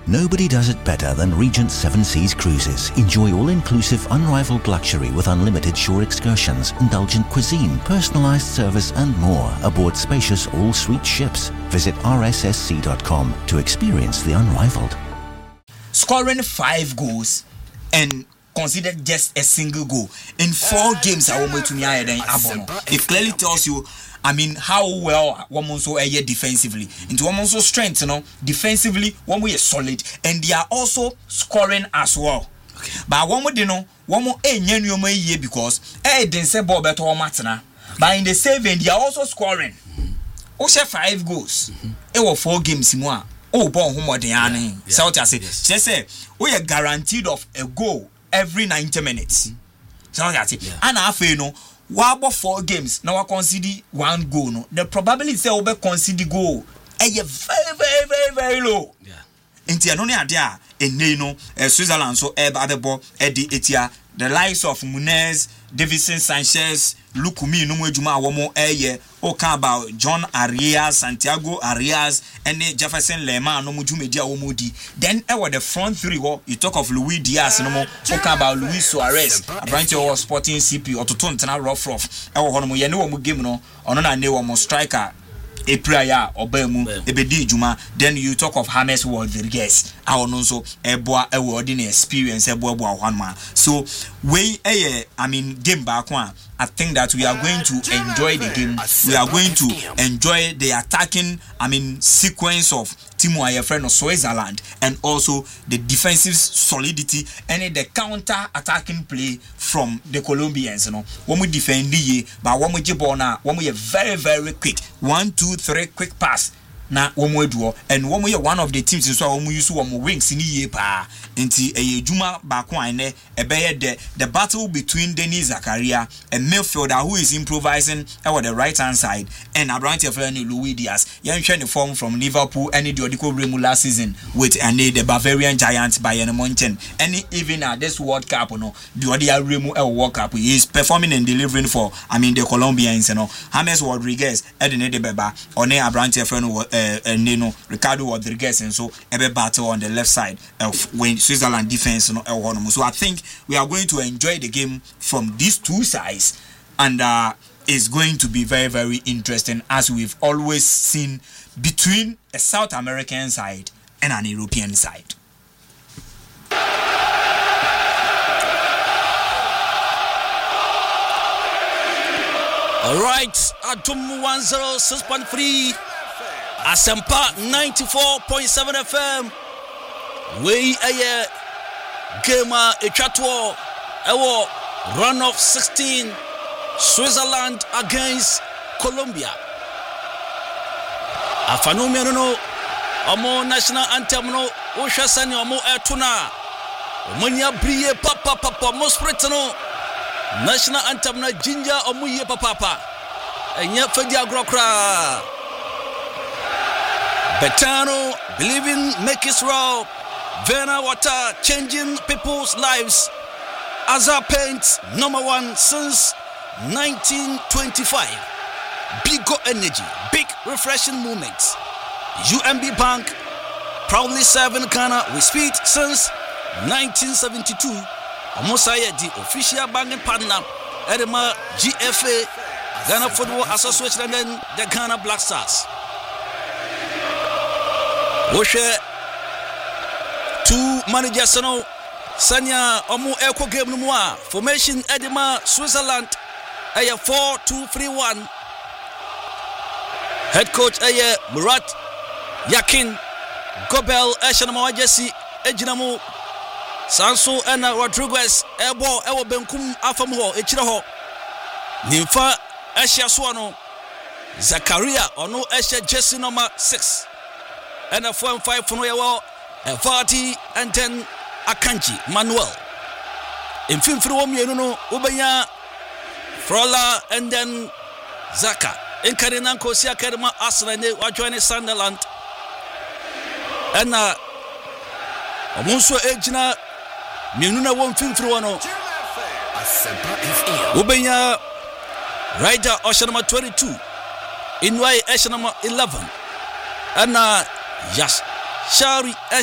Nobody does it better than Regent Seven Seas Cruises. Enjoy all-inclusive, unrivaled luxury with unlimited shore excursions, indulgent cuisine, personalized service and more aboard spacious all-suite ships. Visit rssc.com to experience the unrivaled. Scoring 5 goals and considered just a single goal in 4 games it clearly tells you how well women so defensively. Into women so strength, defensively, one way is solid, and they are also scoring as well. Okay. But one more, one more year because didn't say ball better or matana. But in the same vein, they are also scoring. Also 5 goals. It was 4 games more. Oh, bon, who more than South I say, just say we are guaranteed of a goal every 90 minutes. So that's it. And I feel Wabo 4 games now I concede 1 goal. No, the probability say we concede goal very low. Yeah. Inti anoni adia eneno Switzerland so abebo edi etia the likes of Munez, Davidson Sanchez, Lukumi no ejuma awomo oka about John Arias, Santiago Arias, and Jefferson Lema no mujumedi awomodi. Then the front 3 you talk of Luis Diaz no more oka about Luis Suarez, Abrante or Sporting CP or Toton Tana rough hono ye no game no ono na ne wo striker a prayer or bemu ebedi juma. Then you talk of James Rodriguez so eboa ordinary experience eboa one man. So we game back one, I think that we are going to enjoy the game. We are going to enjoy the attacking sequence of Timo Ayefreno Switzerland, and also the defensive solidity and the counter attacking play from the Colombians. When we defend but when we jibona, when we are very, very quick 1, 2, 3 quick pass. Na womo eduo and womo ye one of the teams so womo use womo wings ni ye pa nti ejuma baako ane ebeye the battle between Denis Zakaria, a midfielder who is improvising over the right hand side, and Abrante Flani Luis Diaz. Yan hwe the form from Liverpool and the Odiko Remu last season with the Bavarian Giants Bayern Munchen, and even at this World Cup the Odia Remu World Cup he is performing and delivering for the Colombians James Rodriguez Edine Beba one Abrante Flani Neno Ricardo Rodriguez, and so a battle on the left side of when Switzerland defense. So I think we are going to enjoy the game from these 2 sides, and it's going to be very, very interesting, as we've always seen between a South American side and an European side. All right, Atom 106.3. Asempa 94.7 FM. We a gamer etwato ewo run of 16 Switzerland against Colombia. Afanumia no omo national anthem no wohwesane omo etuna omonya briye papa mo spirit no national anthem na ginger omo ye papa enya fadi agrokra Betano, believing, make it raw. Verna Water, changing people's lives. Azar Paint, #1 since 1925. Big go energy, big refreshing moments. UMB Bank, proudly serving Ghana with speed since 1972. Amosaya, the official banking partner, Edema GFA, Ghana Football Association, and then the Ghana Black Stars. Oshe 2 managers no Sanya omu eko game no mua formation Edema Switzerland aya 4-2-3-1. Head coach aya Murat Yakin Gobel Eshanama Wajesi Ejinamu Sanso and Rodriguez ebo ewo benkum afam ho echire ho Nimfa Esha Swano Zakaria ono Esha jersey number 6 and a 4-5 for Noya Fati and 10 Akanji Manuel. In film for no Ubaya Frola and then Zaka. In Karinanko Sia Kadama Arsenal were joining Sunderland. And Amunso Ejina Minuna won film for one. Ubaya Rider Oshanama 22. In way Eshanama 11. And Yes, Shari